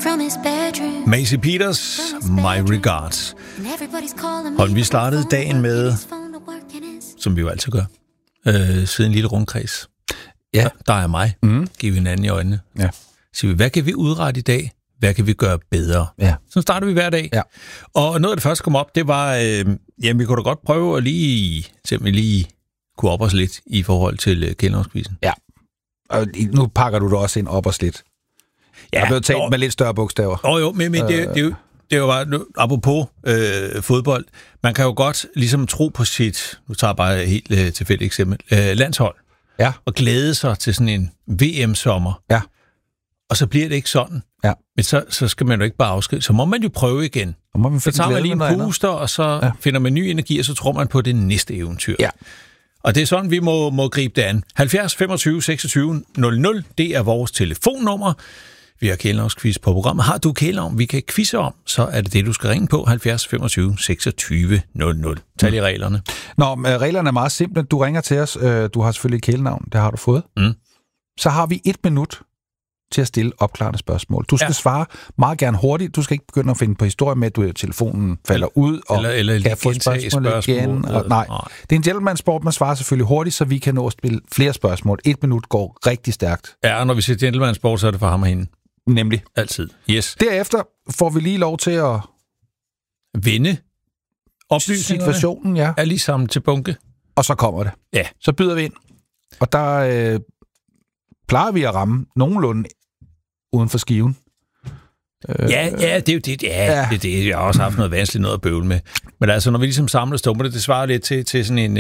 Maisie Peters, My Regards. Og vi startede dagen med, som vi jo altid gør, siden en lille rundkreds. Ja. Der er mig. Giv hinanden i øjnene. Ja. Siger vi, hvad kan vi udrette i dag? Hvad kan vi gøre bedre? Ja. Så starter vi hver dag. Ja. Og noget af det første kom op, det var, jamen vi kunne da godt prøve at simpelthen lige kunne op os lidt i forhold til kælderskvisten. Ja. Og nu pakker du det også ind op os lidt. Ja, jeg er blevet talt med lidt større bogstaver. Jo, men det er jo bare, apropos fodbold, man kan jo godt ligesom tro på sit, nu tager jeg bare et helt tilfældigt eksempel, landshold. Ja. Og glæde sig til sådan en VM-sommer. Ja. Og så bliver det ikke sådan. Ja. Men så skal man jo ikke bare afskrive. Så må man jo prøve igen. Så tager man lige en puster, og så finder man ny energi, og så tror man på det næste eventyr. Ja. Og det er sådan, vi må gribe det an. 70 25 26 00, det er vores telefonnummer. Vi har kælenavnsquiz på programmet. Har du kælenavn, vi kan quizze om, så er det, du skal ringe på. 70 25 26 00. Tag lige reglerne. Nå, reglerne er meget simple. Du ringer til os. Du har selvfølgelig et kælenavn. Det har du fået. Så har vi 1 minut til at stille opklarende spørgsmål. Du skal svare meget gerne hurtigt. Du skal ikke begynde at finde på historie med, at telefonen falder ud, og eller kan få spørgsmål igen. Og, nej, det er en gentleman-sport. Man svarer selvfølgelig hurtigt, så vi kan nå at spille flere spørgsmål. 1 minut går rigtig stærkt. Ja, og når vi siger gentleman-sport, så er det for ham og hende. Nemlig. Altid. Yes. Derefter får vi lige lov til at vinde oplysningerne. Situationen, ja. Er lige sammen til bunke. Og så kommer det. Ja. Så byder vi ind. Og der plejer vi at ramme nogenlunde uden for skiven. Ja, det er jo det. Ja, det er det. Jeg har også haft noget vanskeligt noget at bøvle med. Men altså, når vi ligesom samler stumper, det svarer lidt til sådan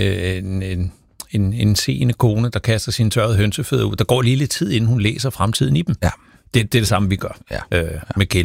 en seende kone, der kaster sin tørrede hønsefødder ud. Der går lige lidt tid, inden hun læser fremtiden i dem. Ja. Det er det samme, vi gør med